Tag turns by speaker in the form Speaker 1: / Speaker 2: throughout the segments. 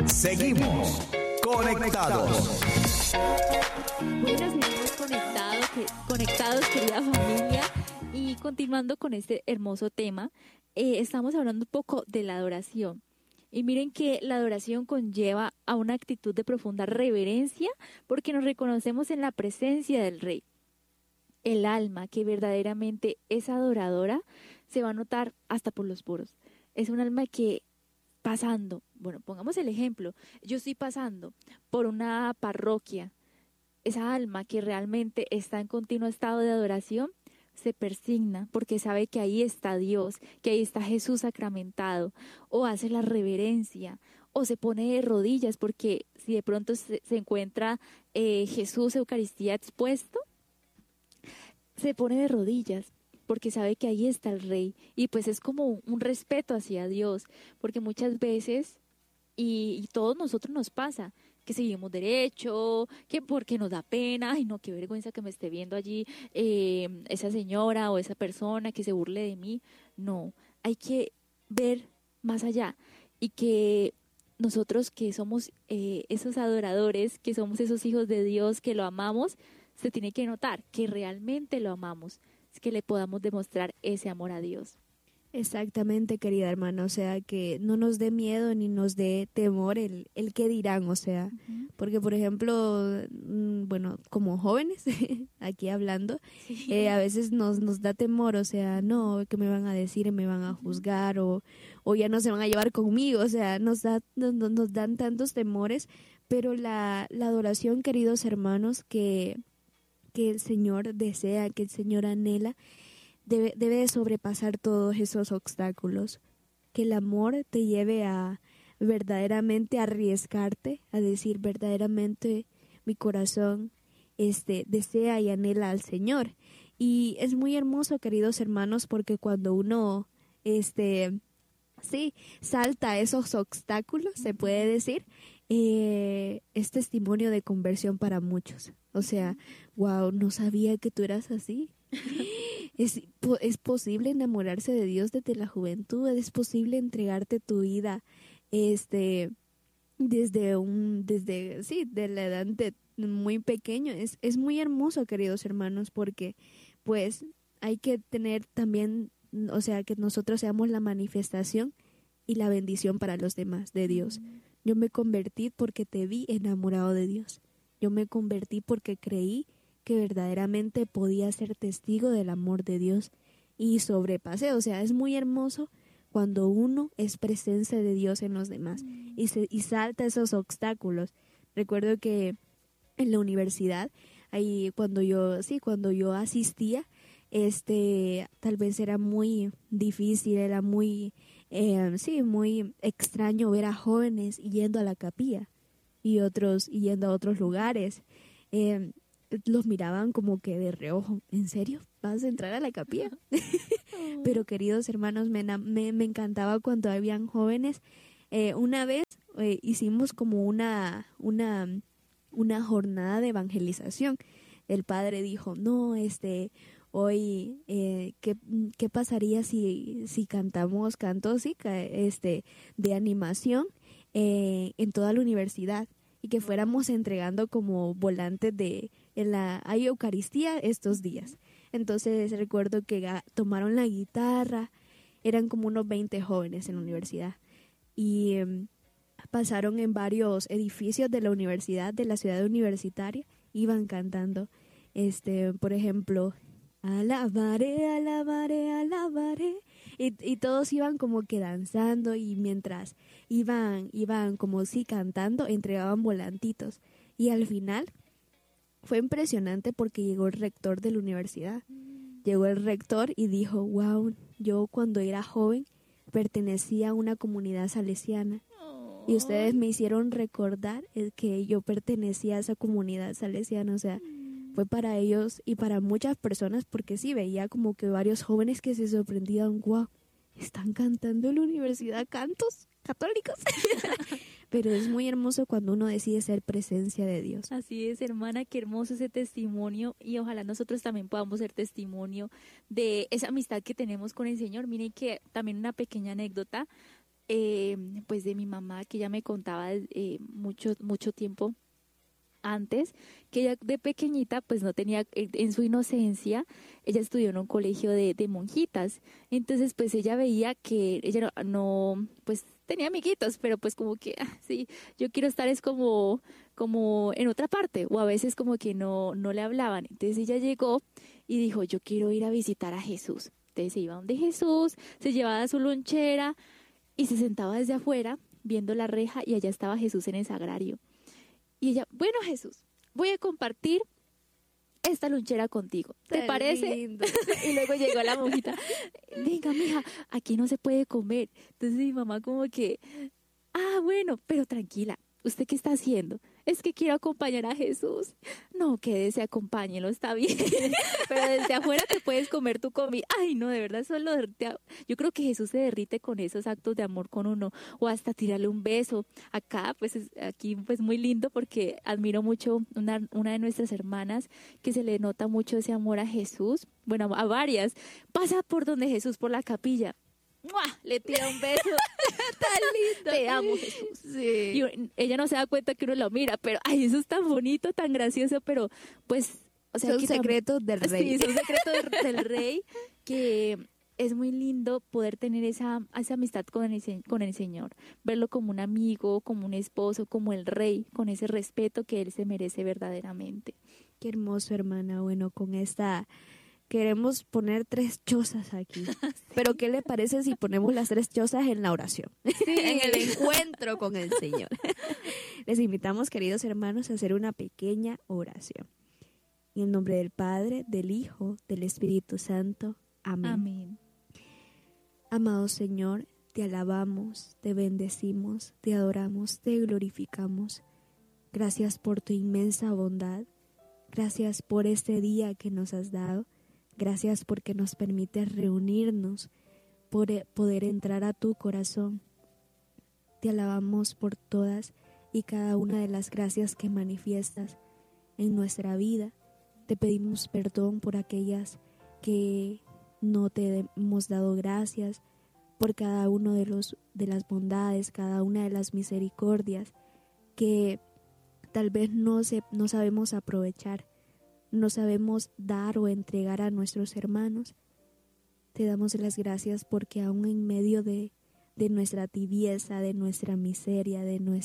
Speaker 1: Seguimos conectados.
Speaker 2: Bueno, seguimos conectados, querida familia, y continuando con este hermoso tema, estamos hablando un poco de la adoración. Y miren que la adoración conlleva a una actitud de profunda reverencia porque nos reconocemos en la presencia del Rey. El alma que verdaderamente es adoradora se va a notar hasta por los poros. Es un alma que pasando, bueno, pongamos el ejemplo, yo estoy pasando por una parroquia, esa alma que realmente está en continuo estado de adoración se persigna porque sabe que ahí está Dios, que ahí está Jesús sacramentado, o hace la reverencia, o se pone de rodillas porque si de pronto se encuentra Jesús Eucaristía expuesto, se pone de rodillas porque sabe que ahí está el Rey, y pues es como un respeto hacia Dios, porque muchas veces, y todos nosotros nos pasa, que seguimos derecho, que porque nos da pena, ay no, qué vergüenza que me esté viendo allí esa señora o esa persona que se burle de mí. No, hay que ver más allá, y que nosotros que somos esos adoradores, que somos esos hijos de Dios, que lo amamos, se tiene que notar que realmente lo amamos, es que le podamos demostrar ese amor a Dios.
Speaker 3: Exactamente, querida hermana, o sea, que no nos dé miedo ni nos dé temor el qué dirán, o sea, porque por ejemplo, bueno, como jóvenes, aquí hablando,
Speaker 2: Sí.
Speaker 3: a veces nos da temor, o sea, no, ¿qué me van a decir? ¿Me van a juzgar? O ya no se van a llevar conmigo, o sea, nos dan tantos temores, pero la adoración, queridos hermanos, que el Señor desea, que el Señor anhela, debe de sobrepasar todos esos obstáculos, que el amor te lleve a verdaderamente arriesgarte, a decir verdaderamente mi corazón desea y anhela al Señor. Y es muy hermoso, queridos hermanos, porque cuando uno sí salta esos obstáculos, se puede decir, es testimonio de conversión para muchos. O sea, wow, no sabía que tú eras así. Es posible enamorarse de Dios desde la juventud, es posible entregarte tu vida de la edad de muy pequeño. Es muy hermoso, queridos hermanos, porque pues hay que tener también, o sea, que nosotros seamos la manifestación y la bendición para los demás de Dios. Yo me convertí porque te vi enamorado de Dios. Yo me convertí porque creí que verdaderamente podía ser testigo del amor de Dios y sobrepasé. O sea, es muy hermoso cuando uno es presencia de Dios en los demás y salta esos obstáculos. Recuerdo que en la universidad, ahí cuando yo asistía, tal vez era muy difícil, era muy muy extraño ver a jóvenes yendo a la capilla y otros yendo a otros lugares. Los miraban como que de reojo. ¿En serio? ¿Vas a entrar a la capilla? Pero queridos hermanos, me encantaba cuando habían jóvenes. Una vez hicimos como una jornada de evangelización. El padre dijo, no, hoy, ¿qué pasaría si cantamos cantos de animación en toda la universidad? Y que fuéramos entregando como volantes hay Eucaristía estos días. Entonces recuerdo que tomaron la guitarra, eran como unos 20 jóvenes en la universidad, y pasaron en varios edificios de la universidad, de la ciudad universitaria, iban cantando, por ejemplo, alabaré, alabaré, alabaré. Y todos iban como que danzando, y mientras iban como sí cantando, entregaban volantitos. Y al final fue impresionante porque llegó el rector de la universidad. Llegó el rector y dijo, wow, yo cuando era joven pertenecía a una comunidad salesiana. Y ustedes me hicieron recordar que yo pertenecía a esa comunidad salesiana. O sea, fue para ellos y para muchas personas, porque sí, veía como que varios jóvenes que se sorprendían, wow, están cantando en la universidad cantos católicos. Pero es muy hermoso cuando uno decide ser presencia de Dios.
Speaker 2: Así es, hermana, qué hermoso ese testimonio, y ojalá nosotros también podamos ser testimonio de esa amistad que tenemos con el Señor. Miren que también una pequeña anécdota. pues de mi mamá, que ella me contaba mucho tiempo antes, que ella de pequeñita pues no tenía, en su inocencia, ella estudió en un colegio de monjitas, entonces pues ella veía que ella no pues tenía amiguitos, pero pues como que, sí, yo quiero estar es como en otra parte, o a veces como que no le hablaban, entonces ella llegó y dijo, yo quiero ir a visitar a Jesús, entonces se iba donde Jesús, se llevaba su lonchera y se sentaba desde afuera viendo la reja y allá estaba Jesús en el sagrario. Y ella, bueno, Jesús, voy a compartir esta lonchera contigo. ¿Te parece?
Speaker 3: Lindo.
Speaker 2: Y luego llegó la monjita, venga, mija, aquí no se puede comer. Entonces mi mamá como que, bueno, pero tranquila, ¿usted qué está haciendo? Es que quiero acompañar a Jesús. No, quédese, acompáñelo, está bien. Pero desde afuera te puedes comer tu comida. Ay, no, de verdad, yo creo que Jesús se derrite con esos actos de amor con uno, o hasta tirarle un beso. Acá, pues, aquí, pues, muy lindo, porque admiro mucho una de nuestras hermanas, que se le nota mucho ese amor a Jesús. Bueno, a varias. Pasa por donde Jesús, por la capilla. ¡Mua! Le tira un beso. Tan lindo. Te amo, Jesús.
Speaker 3: Sí.
Speaker 2: Y ella no se da cuenta que uno lo mira, pero ay, eso es tan bonito, tan gracioso, pero pues, o sea,
Speaker 3: son secretos del rey.
Speaker 2: Sí, son secretos del rey, que es muy lindo poder tener esa amistad con el Señor, verlo como un amigo, como un esposo, como el rey, con ese respeto que él se merece verdaderamente.
Speaker 3: Qué hermoso, hermana. Bueno, con esta queremos poner 3 chozas aquí. Sí. Pero ¿qué le parece si ponemos las 3 chozas en la oración? Sí. En el encuentro con el Señor. Les invitamos, queridos hermanos, a hacer una pequeña oración. En el nombre del Padre, del Hijo, del Espíritu Santo. Amén.
Speaker 2: Amén.
Speaker 3: Amado Señor, te alabamos, te bendecimos, te adoramos, te glorificamos. Gracias por tu inmensa bondad. Gracias por este día que nos has dado. Gracias porque nos permites reunirnos, por poder entrar a tu corazón. Te alabamos por todas y cada una de las gracias que manifiestas en nuestra vida. Te pedimos perdón por aquellas que no te hemos dado gracias, por cada uno de las bondades, cada una de las misericordias que tal vez no sabemos aprovechar. No sabemos dar o entregar a nuestros hermanos. Te damos las gracias porque aún en medio de nuestra tibieza, de nuestra miseria,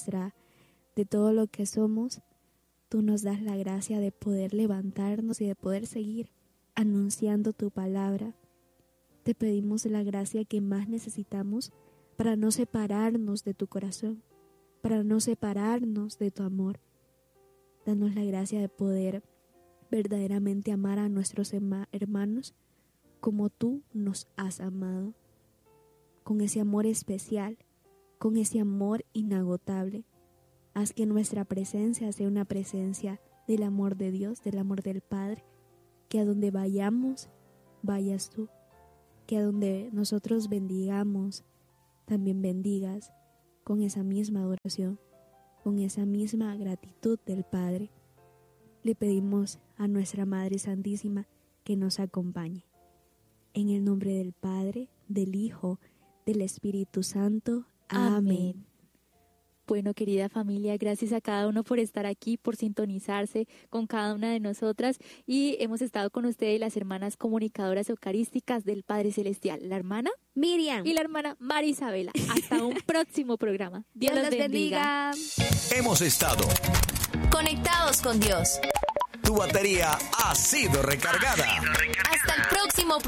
Speaker 3: de todo lo que somos, tú nos das la gracia de poder levantarnos y de poder seguir anunciando tu palabra. Te pedimos la gracia que más necesitamos para no separarnos de tu corazón, para no separarnos de tu amor. Danos la gracia de poder verdaderamente amar a nuestros hermanos como tú nos has amado, con ese amor especial, con ese amor inagotable. Haz que nuestra presencia sea una presencia del amor de Dios, del amor del Padre, que a donde vayamos, vayas tú, que a donde nosotros bendigamos, también bendigas con esa misma adoración, con esa misma gratitud del Padre. Le pedimos a nuestra Madre Santísima que nos acompañe. En el nombre del Padre, del Hijo, del Espíritu Santo. Amén.
Speaker 2: Bueno, querida familia, gracias a cada uno por estar aquí, por sintonizarse con cada una de nosotras. Y hemos estado con ustedes las hermanas comunicadoras eucarísticas del Padre Celestial, la hermana
Speaker 3: Miriam
Speaker 2: y la hermana María Isabela. Hasta un próximo programa. Dios los bendiga.
Speaker 1: Hemos estado
Speaker 4: conectados con Dios.
Speaker 1: Tu batería ha sido recargada.
Speaker 4: Hasta el próximo programa.